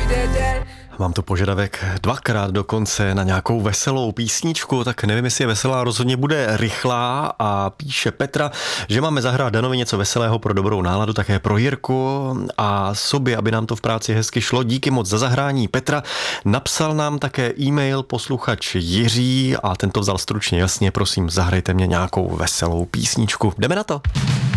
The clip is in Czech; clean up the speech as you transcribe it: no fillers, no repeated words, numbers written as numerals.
Mám tu požadavek dvakrát dokonce na nějakou veselou písničku, tak nevím, jestli je veselá, rozhodně bude rychlá a píše Petra, že máme zahrát Danovi něco veselého pro dobrou náladu, také pro Jirku a sobě, aby nám to v práci hezky šlo. Díky moc za zahrání Petra. Napsal nám také e-mail posluchač Jiří a tento vzal stručně jasně, prosím, zahrajte mě nějakou veselou písničku. Jdeme na to.